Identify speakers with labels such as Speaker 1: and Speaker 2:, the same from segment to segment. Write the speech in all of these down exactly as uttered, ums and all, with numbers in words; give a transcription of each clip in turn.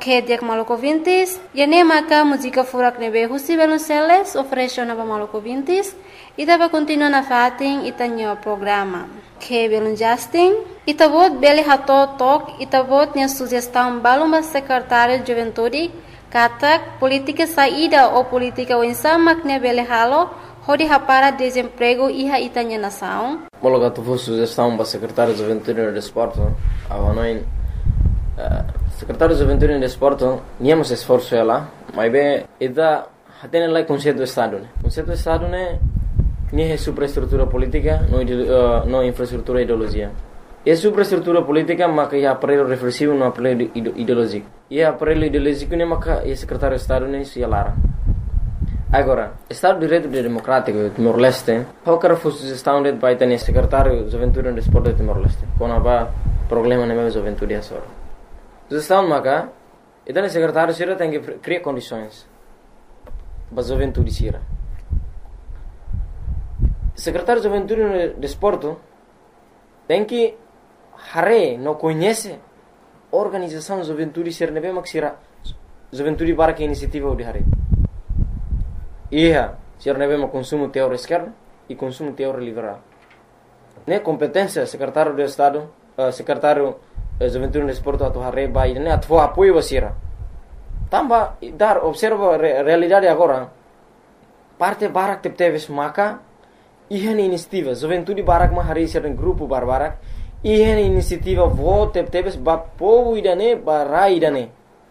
Speaker 1: Que dia Maluco Vintis, e nem maca música furak nebe husi Velonceles oferece na Maluco Vintis e dava continuar na fatin e tanho programa. Que Velon Justin e tabot bele hato tok e tabot nia sugestão baluma secretário de juventude katak política saída ou política wensa makne bele halo hodi hapara desemprego iha itanya nação.
Speaker 2: Mologa tu foi sugestão para secretário de juventude e desporto, avanoin secretário de juventude e desporto, niamos esforço ela, mas bem, ida hatene lá conceito do estado, né? Conceito do estado né, nem é superestrutura política, não uh, não infraestrutura ideologia. É superestrutura política, mas que é aparelho reflexivo, não aparelho ideológico. E é aparelho ideológico né, mas que é secretário de estado né, se alara. Agora, Estado de Direito Democrático de Timor-Leste, qualquer sugestão de vai ter secretário de juventude e desporto de Timor-Leste, quando há problema na minha juventude é só. Sugestão maca, então o secretário sira tem que criar condições para a juventude sira. Secretário de juventude e desporto tem que hare não conhece organização de juventude sira nebe mak sira juventude para que iniciativa de hare. Ia, sira nebe mak consumo teórico esquerdo e consumo teórico liberal. Ne competência secretário de Estado, uh, secretário juventude e desporto atau hareba ini atau apoio basira. Tambah dar observa re, realidade agora. Parte barak tep teves maka ihan inisiativa juventude barak ma hari sira grupo barbarak ihan inisiativa vo tep teves ba povo idane ba idane.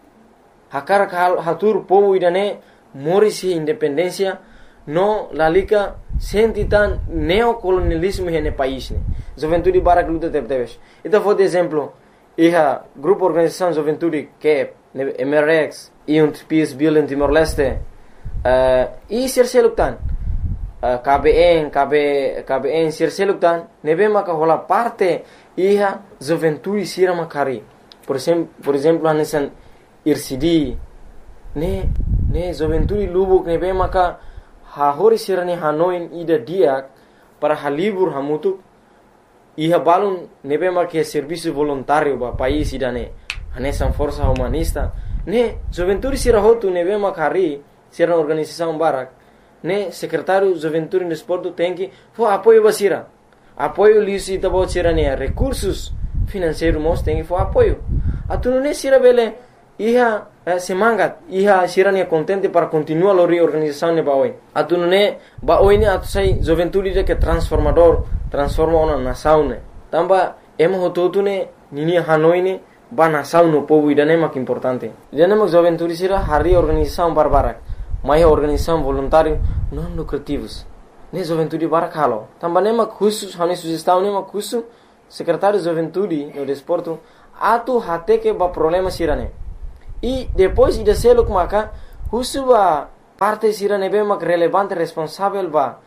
Speaker 2: Hakar kal hatur povo idane morisi independência no lalika sentitan neocolonialismo hene país ne. Juventude barak luta tep teves. Então vou de exemplo Iha grupo organização juventude que é M R X e um Peace Bill em Timor-Leste uh, e sirseluktan uh, K B N K B K B N sirseluktan nebe maka hola parte iha juventude sira makari por exemplo por exemplo hanesan I R C D ne ne juventude lubuk nebe maka ha hori sira ne hanoin ida diak para halibur hamutuk Iha balun nebe marque serviço voluntário ba país idane hanesan força humanista ne juventude sira hotu nebe makari sira organização barak ne secretário juventude e desporto tem que fo apoio basira apoio lisi tabo sira ne recursos financeiros mos tem que fo apoio atunu ne sira bele iha eh, semangat iha sira ne contente para continuar a reorganização ne baoi atunu ne baoi ne atu sai juventude de que transformador transforma uma nação ne tamba emo hototu ne nini hanoi ne ba nação no povo idane mak importante idane mak juventude sira hari organização barbarak mai organização voluntário não lucrativos ne juventude barak halo tamba ne mak khusus hani sugestão ne mak khusus secretário de juventude no desporto atu hate que ba problema sira ne e depois ida seluk maka khusus ba parte sira ne be mak relevante responsável ba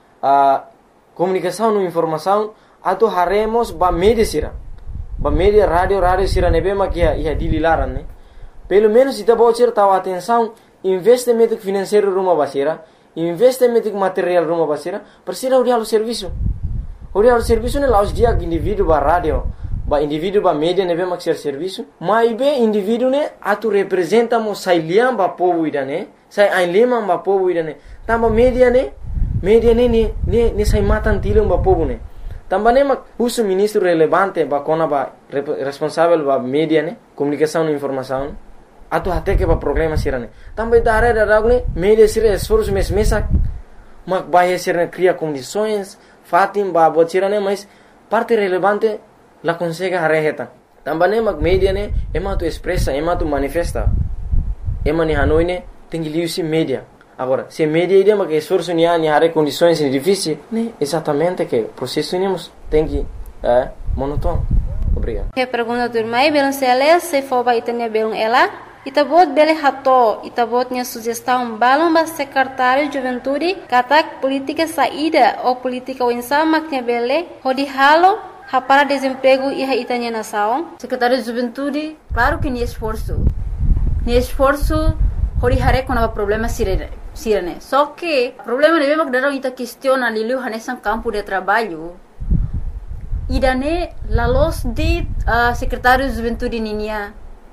Speaker 2: a comunicação e informação atau haremos ba media sira ba media radio radio sira nebe makia ia dililaran ne pelo menos ita bocir tahu atenção investimento financeiro rumah basira investimento material rumah basira persira uri halu serviço uri halu serviço ne laus dia indivíduo ba radio ba indivíduo ba media nebe maksir serviço mai be indivíduo ne atu representa mo sailiam ba povo idane sai ainlema ba povo idane tamba media ne media ne ne ne ne sai matan tilung ba povo ne tambah ne mak husu ministro relevante ba kona ba responsável ba media ne comunicação e informação atu hate ke ba problema sirane tambah dare da ne media sira esforço mes mesa mak ba sira cria condições fatim ba bot sirane mas parte relevante la consegue reheta tambah ne mak media ne ema tu expressa ema tu manifesta ema ni hanoi ne tem liusi media. Agora, se media ideia que esforço ni ani hare condições difíceis, né? Exatamente que processo nemos tem que é monótono. Obrigado.
Speaker 1: Que pergunta do mai Velonceles se for ba itania belum ela, itabot bele hato, itabot nia sugestão balom ba secretário de juventude, katak política saída ou política wensa maknya bele, hodi halo para desemprego e a itania nação.
Speaker 3: Secretário de juventude, claro que ni esforço. Ni esforço hori hare com o problema sirene. Sirene. Só que o problema de mesmo que daram ita questiona lilu hanesan campo de trabalho. Idane la los de uh, secretário de juventude ninia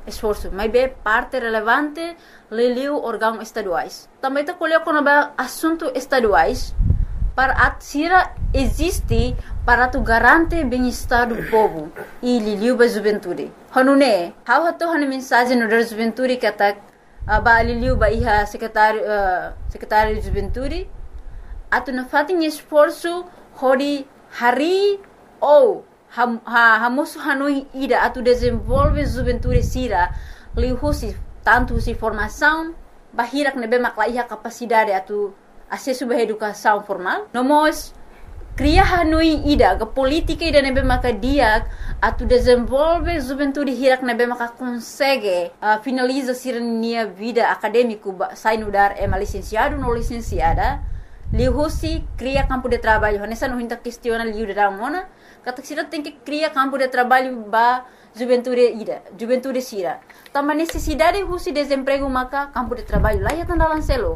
Speaker 3: esforço, mas é parte relevante liliu órgãos estaduais. Também está colhendo quando é assunto estaduais para a tira existe para tu garante bem-estar do povo e liliu ba juventude. Hanune, how hato hanu mensagem no da juventude que tá ba liliu ba iha secretário uh, secretário de juventude atu na fatin esforço hori hari ou ham ha hamosu hanui ida atu desenvolve juventude sira lihusi tanto si formação bahirak nebe maklaiha capacidade atu acesso à educação formal nomos cria hanui ida ga política ida nebe maka dia atu desenvolve juventude hirak nebe maka consegue uh, finaliza sirnia vida acadêmico sai no dar é licenciado no licenciada lihusi cria campo de trabalho nessa não hinta questiona liu da mona kata sira tem que criar campo de trabalho ba juventude ida juventude sira também necessidade husi desemprego maka campo de trabalho lá ya tanda lancelo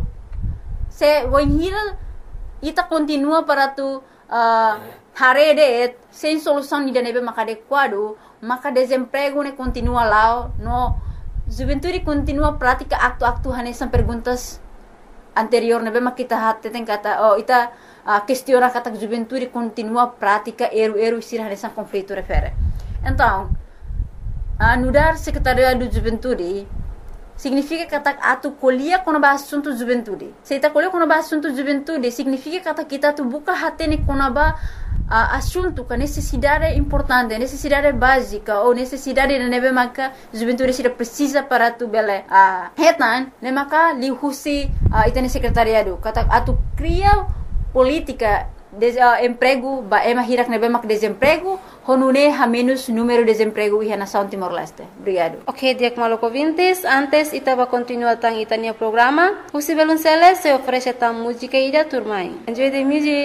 Speaker 3: se voinhira ita continua para tu uh, harede sem solução ida nebe maka adequado maka desemprego ne continua lá no juventude continua prática acto-acto hanesan perguntas anterior nebe maka kita hatte tem kata oh ita a questiona kata juventude continua prática eru-eru sira hanesan conflito refere então a nudar secretaria do juventude significa kata atu colhia quando ba assunto juventude se ita colhia quando ba assunto juventude significa kata kita tu buka hatene quando ba uh, assunto com necessidade importante necessidade básica ou necessidade de nebe maka juventude sira precisa para tu bele a uh, hetan ne maka lihusi uh, ita ne secretariado kata atu cria política de uh, emprego ba ema hirak nebe mak desemprego honune ha menos número de desemprego e nação Timor-Leste. Obrigado.
Speaker 1: Ok, Diak Maluco ouvintes, antes itava continuar tang itania programa, o Sibelunceles se oferece tam música ida turmai. Enjoy the music.